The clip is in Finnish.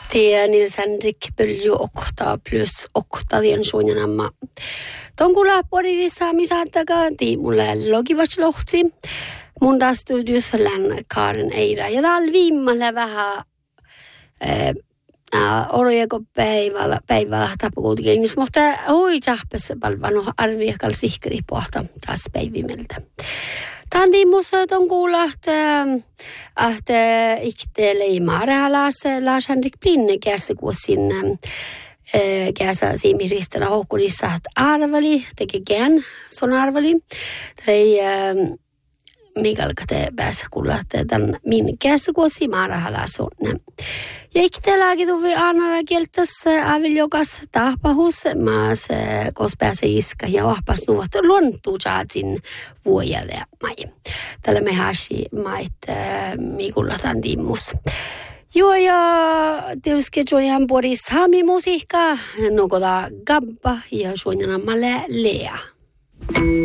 Tie Nils Henrik Pölju okta plus oktavien suunnitelma. Tonkulla poditissa misaattakaan mulle logivas lohti. Mun taas studiussa län Kaaren Eira. Ja täällä viimmällä vähän orjeko päivällä tapakultikin. Mutta hui jahpessa palvanu arviakal sihkeri pohta taas päivimeltä. Tämän tiimussa on kuulla, että ikte leimaa Lars Henrik Blinne käsi kuosin käsä siimiristänä hokkurissa, että arveli, teki gän son arveli. Tai Mikael kate päässä kuulla, että tämän min käsi kuosi maarahalas on. Ja ikte laakituvi aanara kieltäs aviljokas tahpahus, maas kos pääse iska ja vahpas nuot luontuu jaatsin vuojalle mai. Tällä me hasi mait Mikulla tämän timmus. Joo, ja tietysti joihan puolis haami musiikkaa, nukoda gabba ja suunnana male lea.